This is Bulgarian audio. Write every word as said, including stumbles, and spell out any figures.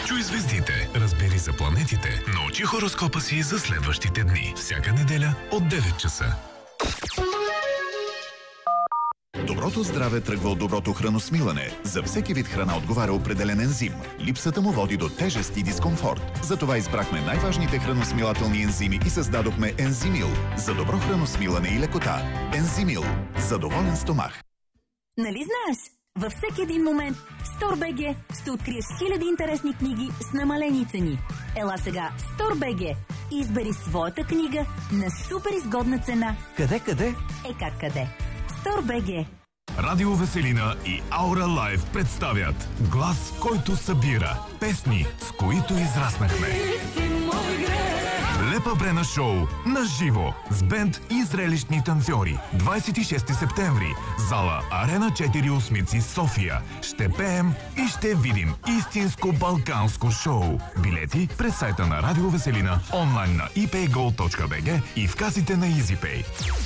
Чуй звездите, разбери за планетите, научи хороскопа си за следващите дни. Всяка неделя от девет часа. Доброто здраве тръгва от доброто храносмилане. За всеки вид храна отговаря определен ензим. Липсата му води до тежест и дискомфорт. Затова избрахме най-важните храносмилателни ензими и създадохме Ензимил за добро храносмилане и лекота. Ензимил за доволен стомах. Нали знаеш? Във всеки един момент в StoreBG ще откриеш хиляди интересни книги с намалени цени. Ела сега в StoreBG и избери своята книга на супер изгодна цена. Къде, къде? Е как къде? StoreBG. Радио Веселина и Аура Лайв представят глас, който събира песни, с които израснахме. Лепа Брена шоу на живо с бенд и зрелищни танцори. двадесет и шести септември, зала Арена четири осмици, София. Ще пеем и ще видим истинско балканско шоу. Билети през сайта на Радио Веселина, онлайн на и пей гол точка би джи и в касите на EasyPay.